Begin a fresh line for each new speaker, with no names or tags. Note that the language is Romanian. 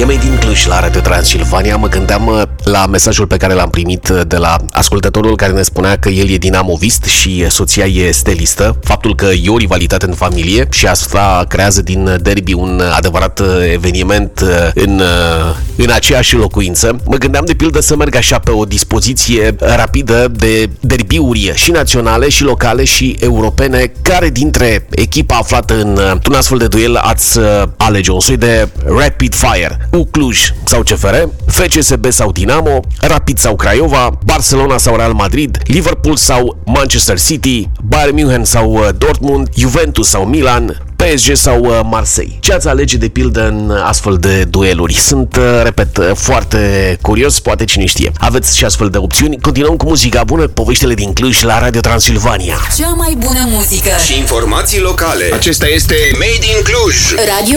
E Made in Cluj la Radio Transilvania. Mă gândeam la mesajul pe care l-am primit de la ascultătorul care ne spunea că el e dinamovist și soția e stelistă. Faptul că e o rivalitate în familie și asta creează din derby un adevărat eveniment în aceeași locuință. Mă gândeam de pildă să merg așa pe o dispoziție rapidă de derbiuri și naționale și locale și europene. Care dintre echipa aflată într-un astfel de duel ați alege? Un soi de rapid fire. Cluj sau CFR, FCSB sau Dinamo, Rapid sau Craiova, Barcelona sau Real Madrid, Liverpool sau Manchester City, Bayern München sau Dortmund, Juventus sau Milan, PSG sau Marseille. Ce ați alege de pildă în astfel de dueluri? Sunt, repet, foarte curios, poate cine știe. Aveți și astfel de opțiuni. Continuăm cu muzica bună, poveștile din Cluj la Radio Transilvania.
Cea mai bună muzică
și informații locale.
Acesta este
Made in Cluj.
Radio